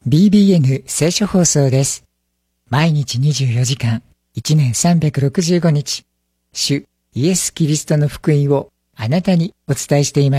BBN 聖書放送です。毎日24時間、1年365日、主イエス・キリストの福音をあなたにお伝えしています。